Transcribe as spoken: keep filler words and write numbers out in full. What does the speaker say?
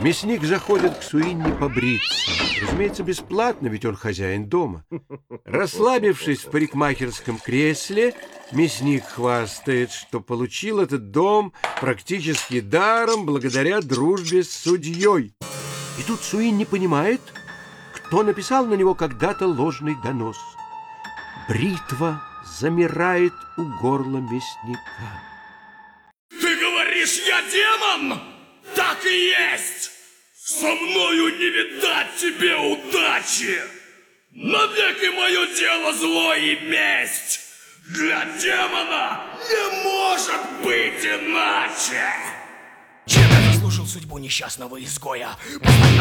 Мясник заходит к Суинни побриться. Разумеется, бесплатно, ведь он хозяин дома. Расслабившись в парикмахерском кресле, мясник хвастает, что получил этот дом практически даром благодаря дружбе с судьей. И тут Суинни понимает, кто написал на него когда-то ложный донос. Бритва замирает у горла мясника. Ты говоришь, я демон? Так и есть! Со мною не видать тебе удачи! Навеки мое дело зло и месть! Для демона не может быть иначе! Чем я заслужил судьбу несчастного изгоя? Постоянно